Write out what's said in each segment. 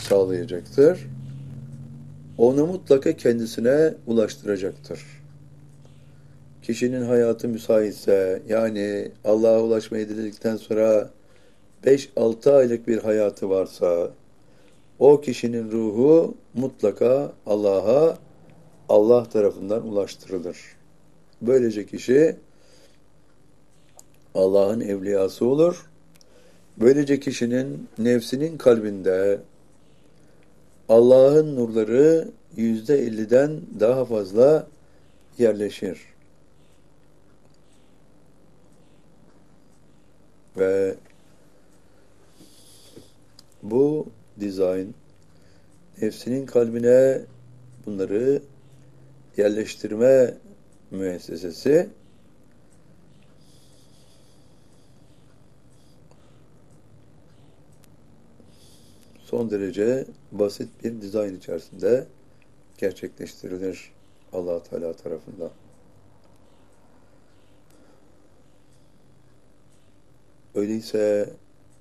sağlayacaktır. Onu mutlaka kendisine ulaştıracaktır. Kişinin hayatı müsaitse, yani Allah'a ulaşmayı diledikten sonra 5-6 aylık bir hayatı varsa, o kişinin ruhu mutlaka Allah'a, Allah tarafından ulaştırılır. Böylece kişi Allah'ın evliyası olur. Böylece kişinin nefsinin kalbinde Allah'ın nurları %50'den daha fazla yerleşir. Ve bu dizayn nefsinin kalbine bunları yerleştirme müessesesi son derece basit bir dizayn içerisinde gerçekleştirilir Allah Teala tarafından. Öyleyse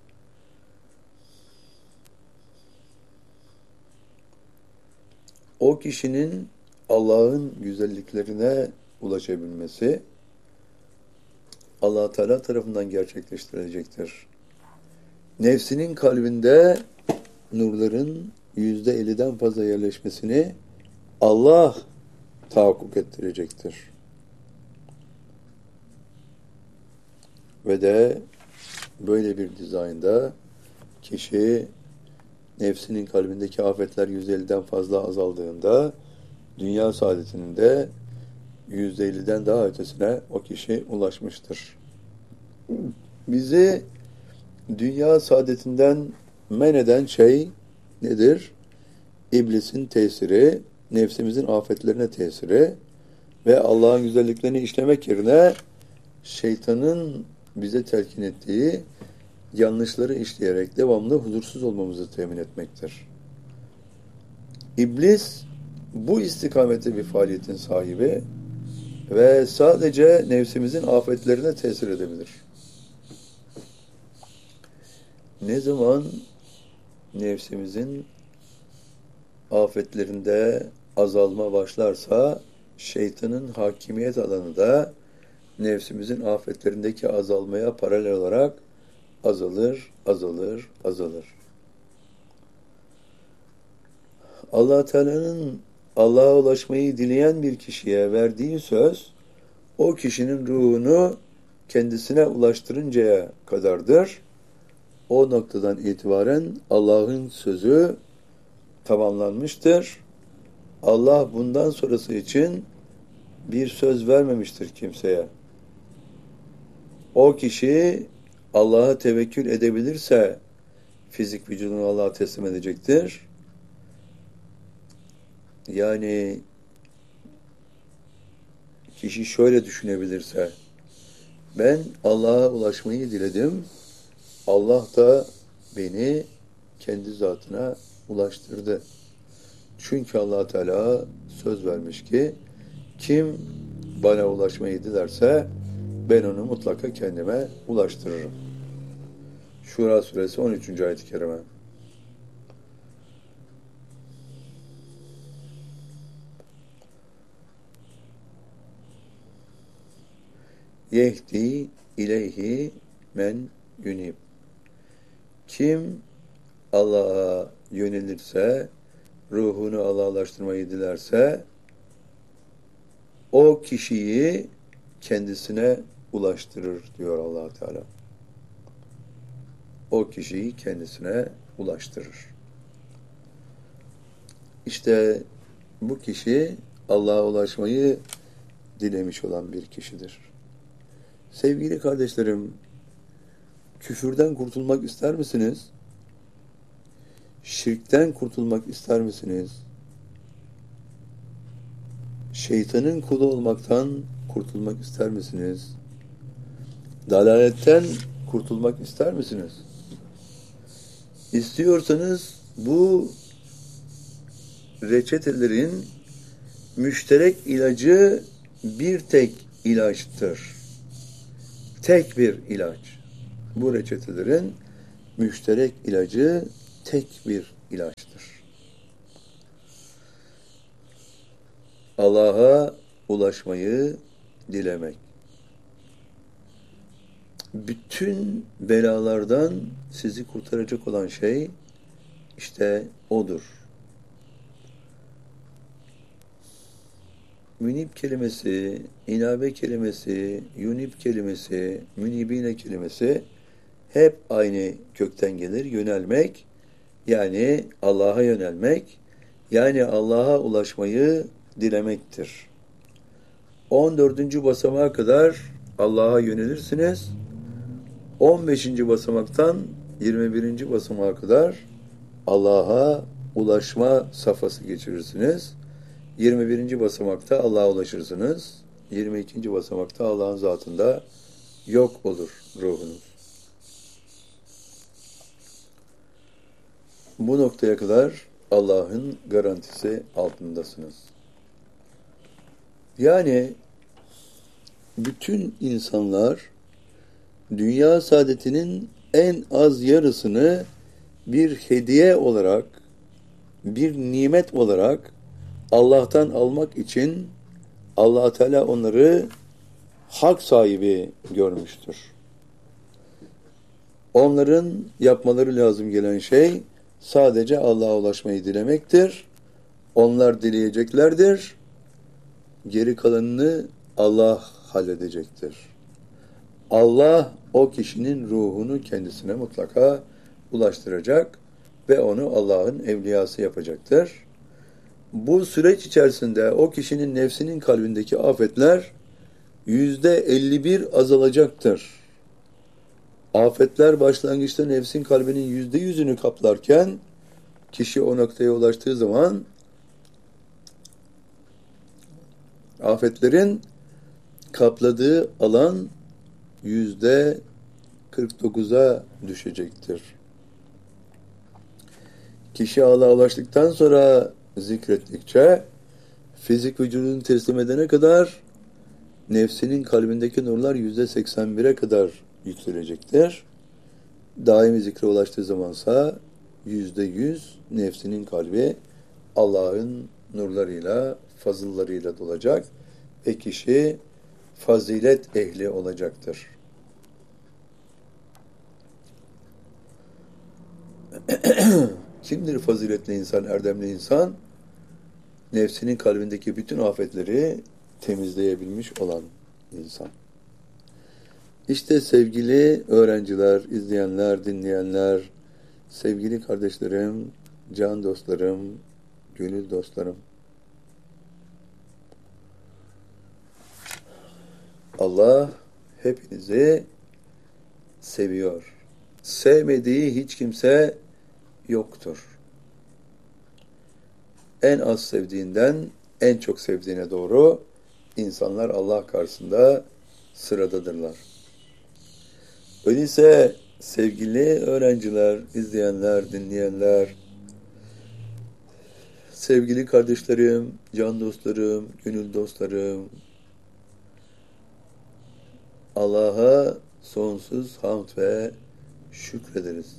o kişinin Allah'ın güzelliklerine ulaşabilmesi Allah Teala tarafından gerçekleştirilecektir. Nefsinin kalbinde nurların %50'den fazla yerleşmesini Allah tahakkuk ettirecektir. Ve de böyle bir dizaynda kişi nefsinin kalbindeki afetler %50'den fazla azaldığında dünya saadetinin de %50'den daha ötesine o kişi ulaşmıştır. Bizi dünya saadetinden men eden şey nedir? İblisin tesiri, nefsimizin afetlerine tesiri ve Allah'ın güzelliklerini işlemek yerine şeytanın bize telkin ettiği yanlışları işleyerek devamlı huzursuz olmamızı temin etmektir. İblis bu istikamette bir faaliyetin sahibi ve sadece nefsimizin afetlerine tesir edebilir. Ne zaman nefsimizin afetlerinde azalma başlarsa şeytanın hakimiyet alanı da nefsimizin afetlerindeki azalmaya paralel olarak azalır. Allah Teala'nın Allah'a ulaşmayı dileyen bir kişiye verdiği söz, o kişinin ruhunu kendisine ulaştırıncaya kadardır. O noktadan itibaren Allah'ın sözü tamamlanmıştır. Allah bundan sonrası için bir söz vermemiştir kimseye. O kişi Allah'a tevekkül edebilirse fizik vücudunu Allah'a teslim edecektir. Yani kişi şöyle düşünebilirse, ben Allah'a ulaşmayı diledim, Allah da beni kendi zatına ulaştırdı. Çünkü Allah Teala söz vermiş ki, kim bana ulaşmayı dilerse ben onu mutlaka kendime ulaştırırım. Şura suresi 13. ayet-i kerime. Yehdi ileyhi men yunib. Kim Allah'a yönelirse, ruhunu Allah'laştırmayı dilerse, o kişiyi kendisine ulaştırır diyor Allah Teala. O kişiyi kendisine ulaştırır. İşte bu kişi Allah'a ulaşmayı dilemiş olan bir kişidir. Sevgili kardeşlerim, küfürden kurtulmak ister misiniz? Şirkten kurtulmak ister misiniz? Şeytanın kulu olmaktan kurtulmak ister misiniz? Dalaletten kurtulmak ister misiniz? İstiyorsanız bu reçetelerin müşterek ilacı bir tek ilaçtır. Tek bir ilaç. Bu reçetelerin müşterek ilacı tek bir ilaçtır. Allah'a ulaşmayı dilemek. Bütün belalardan sizi kurtaracak olan şey işte odur. Münib kelimesi, inabe kelimesi, yunib kelimesi, münibine kelimesi hep aynı kökten gelir. Yönelmek, yani Allah'a yönelmek, yani Allah'a ulaşmayı dilemektir. 14. basamağa kadar Allah'a yönelirsiniz. 15. basamaktan 21. basamağa kadar Allah'a ulaşma safhası geçirirsiniz. 21. basamakta Allah'a ulaşırsınız. 22. basamakta Allah'ın zatında yok olur ruhunuz. Bu noktaya kadar Allah'ın garantisi altındasınız. Yani bütün insanlar dünya saadetinin en az yarısını bir hediye olarak, bir nimet olarak Allah'tan almak için Allah Teala onları hak sahibi görmüştür. Onların yapmaları lazım gelen şey sadece Allah'a ulaşmayı dilemektir. Onlar dileyeceklerdir. Geri kalanını Allah halledecektir. Allah o kişinin ruhunu kendisine mutlaka ulaştıracak ve onu Allah'ın evliyası yapacaktır. Bu süreç içerisinde o kişinin nefsinin kalbindeki afetler %51 azalacaktır. Afetler başlangıçta nefsin kalbinin %100'ünü kaplarken kişi o noktaya ulaştığı zaman afetlerin kapladığı alan %49'a düşecektir. Kişi Allah'a ulaştıktan sonra zikrettikçe fizik vücudunu teslim edene kadar nefsinin kalbindeki nurlar %81'e kadar yükselecektir. Daimi zikre ulaştığı zamansa %100 nefsinin kalbi Allah'ın nurlarıyla, fazıllarıyla dolacak ve kişi fazilet ehli olacaktır. Kimdir faziletli insan, erdemli insan? Nefsinin kalbindeki bütün afetleri temizleyebilmiş olan insan. İşte sevgili öğrenciler, izleyenler, dinleyenler, sevgili kardeşlerim, can dostlarım, gönül dostlarım. Allah hepinizi seviyor. Sevmediği hiç kimse yoktur. En az sevdiğinden en çok sevdiğine doğru insanlar Allah karşısında sıradadırlar. Öyleyse sevgili öğrenciler, izleyenler, dinleyenler, sevgili kardeşlerim, can dostlarım, gönül dostlarım, Allah'a sonsuz hamd ve şükrederiz.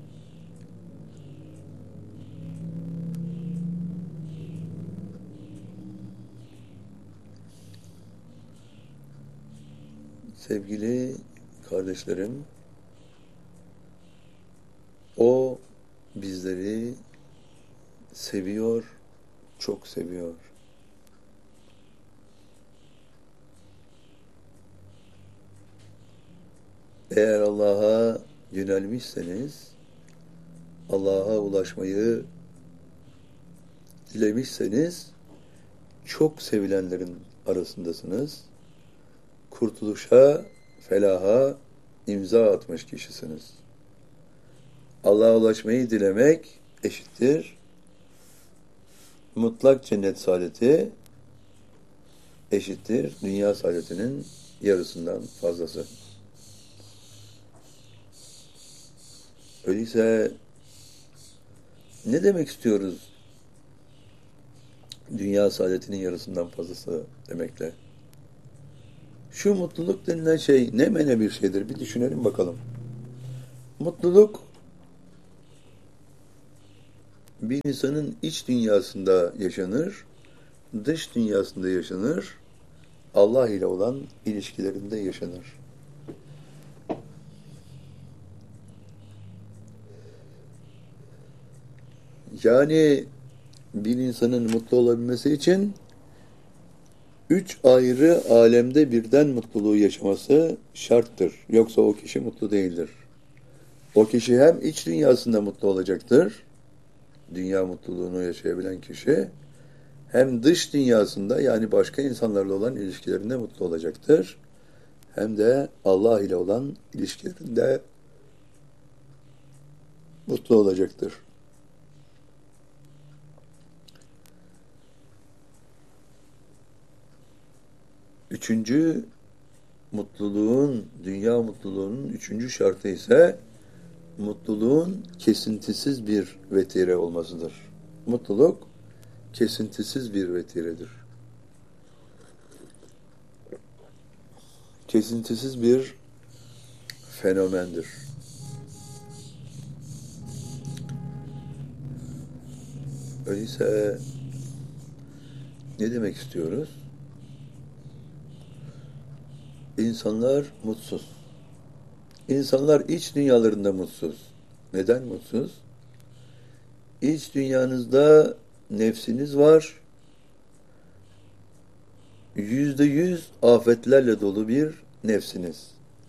Sevgili kardeşlerim, o bizleri seviyor, çok seviyor. Eğer Allah'a yönelmişseniz, Allah'a ulaşmayı dilemişseniz, çok sevilenlerin arasındasınız. Kurtuluşa, felaha imza atmış kişisiniz. Allah'a ulaşmayı dilemek eşittir mutlak cennet saadeti, eşittir dünya saadetinin yarısından fazlası. Öyleyse ne demek istiyoruz dünya saadetinin yarısından fazlası demekle? Şu mutluluk denilen şey ne mene bir şeydir? Bir düşünelim bakalım. Mutluluk bir insanın iç dünyasında yaşanır, dış dünyasında yaşanır, Allah ile olan ilişkilerinde yaşanır. Yani bir insanın mutlu olabilmesi için üç ayrı alemde birden mutluluğu yaşaması şarttır. Yoksa o kişi mutlu değildir. O kişi hem iç dünyasında mutlu olacaktır, dünya mutluluğunu yaşayabilen kişi, hem dış dünyasında yani başka insanlarla olan ilişkilerinde mutlu olacaktır. Hem de Allah ile olan ilişkilerinde mutlu olacaktır. Üçüncü mutluluğun, dünya mutluluğunun üçüncü şartı ise mutluluğun kesintisiz bir vetire olmasıdır. Mutluluk kesintisiz bir vetiredir. Kesintisiz bir fenomendir. Öyleyse ne demek istiyoruz? İnsanlar mutsuz. İnsanlar iç dünyalarında mutsuz. Neden mutsuz? İç dünyanızda nefsiniz var. %100 afetlerle dolu bir nefsiniz.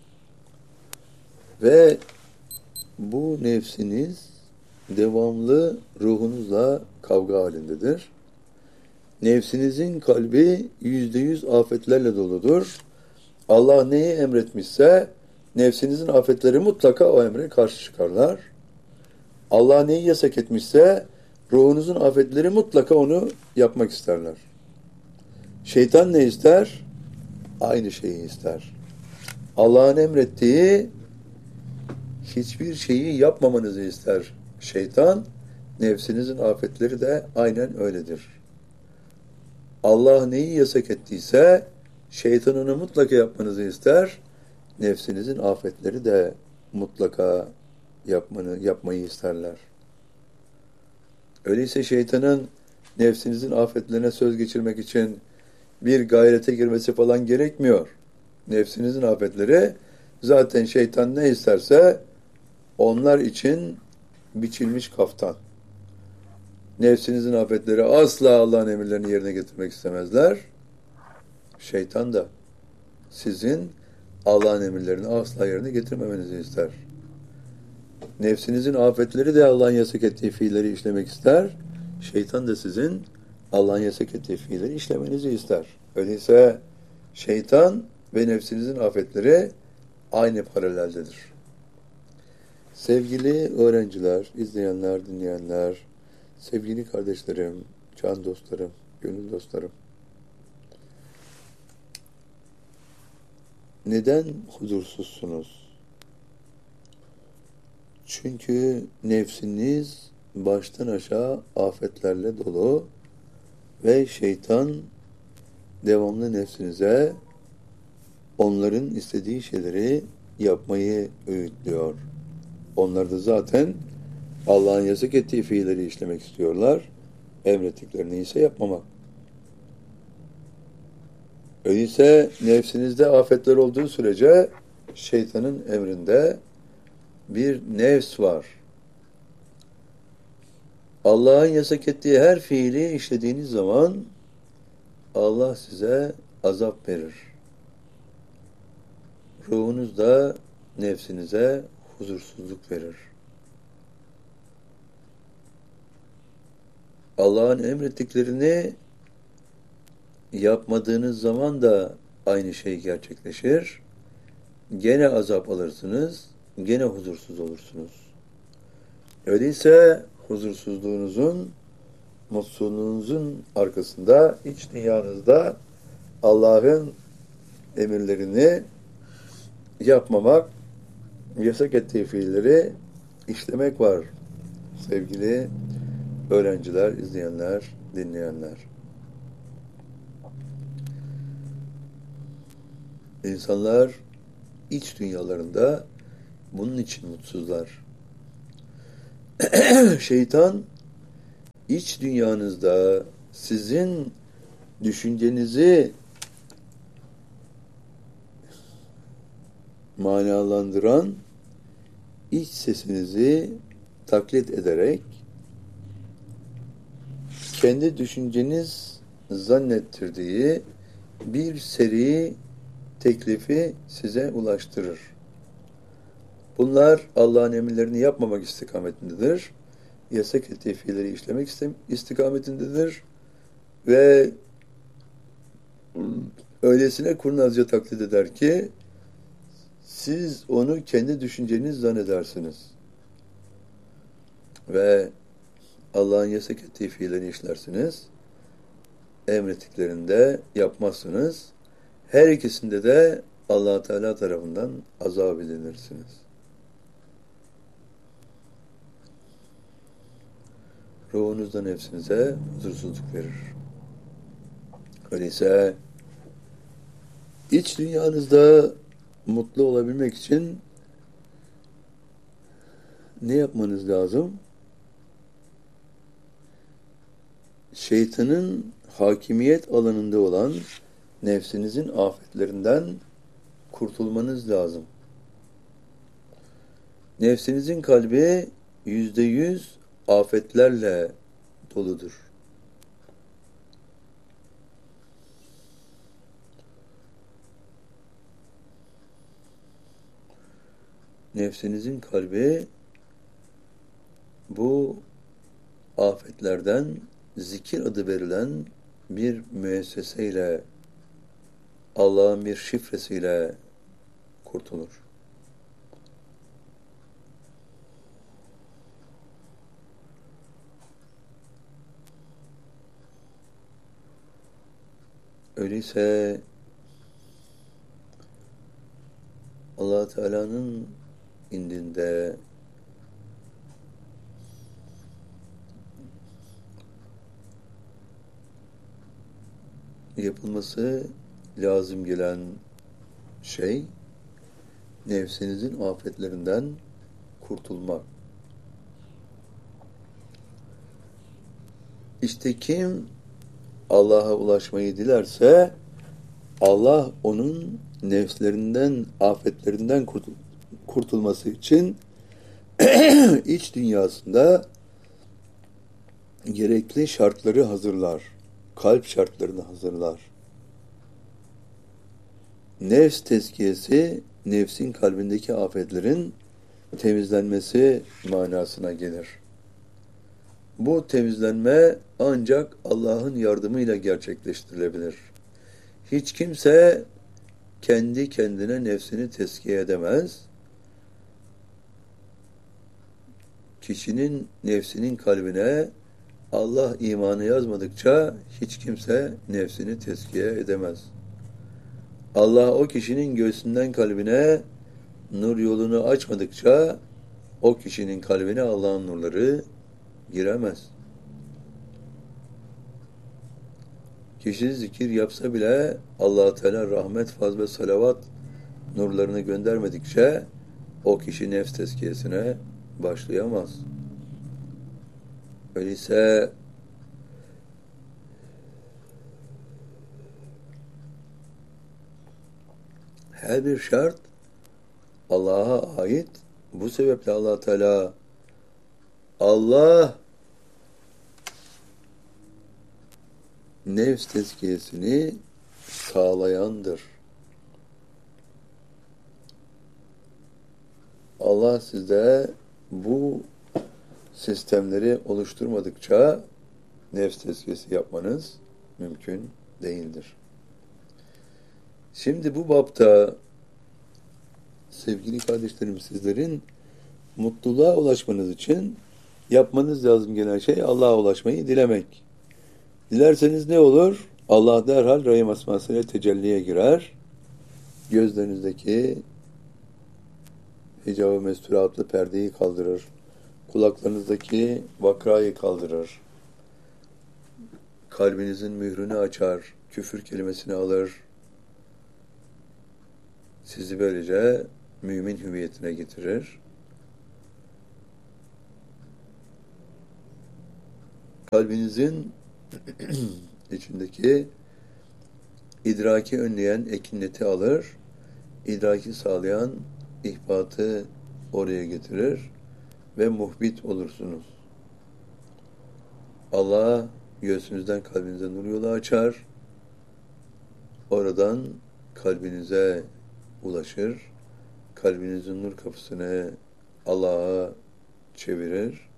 Ve bu nefsiniz devamlı ruhunuzla kavga halindedir. Nefsinizin kalbi %100 afetlerle doludur. Allah neyi emretmişse nefsinizin afetleri mutlaka o emre karşı çıkarlar. Allah neyi yasak etmişse ruhunuzun afetleri mutlaka onu yapmak isterler. Şeytan ne ister? Aynı şeyi ister. Allah'ın emrettiği hiçbir şeyi yapmamanızı ister şeytan. Nefsinizin afetleri de aynen öyledir. Allah neyi yasak ettiyse şeytan onu mutlaka yapmanızı ister. Nefsinizin afetleri de mutlaka yapmayı isterler. Öyleyse şeytanın nefsinizin afetlerine söz geçirmek için bir gayrete girmesi falan gerekmiyor. Nefsinizin afetleri zaten şeytan ne isterse onlar için biçilmiş kaftan. Nefsinizin afetleri asla Allah'ın emirlerini yerine getirmek istemezler. Şeytan da sizin Allah'ın emirlerini asla yerine getirmemenizi ister. Nefsinizin afetleri de Allah'ın yasak ettiği fiilleri işlemek ister. Şeytan da sizin Allah'ın yasak ettiği fiilleri işlemenizi ister. Öyleyse şeytan ve nefsinizin afetleri aynı paraleldedir. Sevgili öğrenciler, izleyenler, dinleyenler, sevgili kardeşlerim, can dostlarım, gönül dostlarım. Neden huzursuzsunuz? Çünkü nefsiniz baştan aşağı afetlerle dolu ve şeytan devamlı nefsinize onların istediği şeyleri yapmayı öğütlüyor. Onlar da zaten Allah'ın yasak ettiği fiilleri işlemek istiyorlar. Emrettiklerini ise yapmamak. Öyleyse nefsinizde afetler olduğu sürece şeytanın emrinde bir nefs var. Allah'ın yasak ettiği her fiili işlediğiniz zaman Allah size azap verir. Ruhunuz da nefsinize huzursuzluk verir. Allah'ın emrettiklerini yapmadığınız zaman da aynı şey gerçekleşir. Gene azap alırsınız, gene huzursuz olursunuz. Öyleyse huzursuzluğunuzun, mutsuzluğunuzun arkasında, iç dünyanızda Allah'ın emirlerini yapmamak, yasak ettiği fiilleri işlemek var. Sevgili öğrenciler, izleyenler, dinleyenler. İnsanlar iç dünyalarında bunun için mutsuzlar. Şeytan iç dünyanızda sizin düşüncenizi manalandıran iç sesinizi taklit ederek kendi düşünceniz zannettirdiği bir seri teklifi size ulaştırır. Bunlar Allah'ın emirlerini yapmamak istikametindedir. Yasak ettiği fiilleri işlemek istikametindedir. Ve öylesine kurnazca taklit eder ki siz onu kendi düşünceniz zannedersiniz. Ve Allah'ın yasak ettiği fiilleri işlersiniz. Emrettiklerinde yapmazsınız. Her ikisinde de Allah Teala tarafından azap edilirsiniz. Ruhunuzda nefsinize huzursuzluk verir. Öyleyse iç dünyanızda mutlu olabilmek için ne yapmanız lazım? Şeytanın hakimiyet alanında olan nefsinizin afetlerinden kurtulmanız lazım. Nefsinizin kalbi %100 afetlerle doludur. Nefsinizin kalbi bu afetlerden zikir adı verilen bir müesseseyle, Allah'ın bir şifresiyle kurtulur. Öyleyse Allah Teala'nın indinde yapılması lazım gelen şey nefsinizin afetlerinden kurtulmak. İşte kim Allah'a ulaşmayı dilerse Allah onun nefslerinden, afetlerinden kurtulması için iç dünyasında gerekli şartları hazırlar. Kalp şartlarını hazırlar. Nefs tezkiyesi, nefsin kalbindeki afetlerin temizlenmesi manasına gelir. Bu temizlenme ancak Allah'ın yardımıyla gerçekleştirilebilir. Hiç kimse kendi kendine nefsini tezkiye edemez. Kişinin nefsinin kalbine Allah imanı yazmadıkça hiç kimse nefsini tezkiye edemez. Allah o kişinin göğsünden kalbine nur yolunu açmadıkça o kişinin kalbine Allah'ın nurları giremez. Kişi zikir yapsa bile Allah Teala rahmet, fazl ve salavat nurlarını göndermedikçe o kişi nefs tezkiyesine başlayamaz. Öyleyse her bir şart Allah'a ait. Bu sebeple Allah Teala Allah nefs tezkiyesini sağlayandır. Allah sizde bu sistemleri oluşturmadıkça nefs tezkiyesi yapmanız mümkün değildir. Şimdi bu bapta sevgili kardeşlerim, sizlerin mutluluğa ulaşmanız için yapmanız lazım gelen şey Allah'a ulaşmayı dilemek. Dilerseniz ne olur? Allah derhal Rahim Asması'yla tecelliye girer. Gözlerinizdeki hicab-ı mesturatlı perdeyi kaldırır. Kulaklarınızdaki vakrayı kaldırır. Kalbinizin mührünü açar. Küfür kelimesini alır. Sizi böylece mümin hüviyetine getirir. kalbinizin içindeki idraki önleyen ekineti alır, idraki sağlayan ihbatı oraya getirir ve muhbit olursunuz. Allah göğsünüzden kalbinize nur yolu açar, oradan kalbinize ulaşır, kalbinizin nur kapısını Allah'a çevirir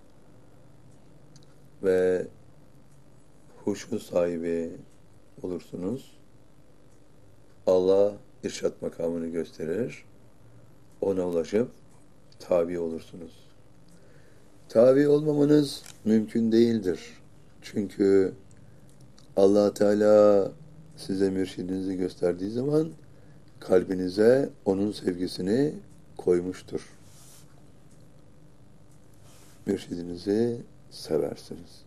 ve huşu sahibi olursunuz. Allah irşad makamını gösterir. Ona ulaşıp tabi olursunuz. Tabi olmamanız mümkün değildir. Çünkü Allah Teala size mürşidinizi gösterdiği zaman kalbinize onun sevgisini koymuştur. Mürşidinizi seversiniz.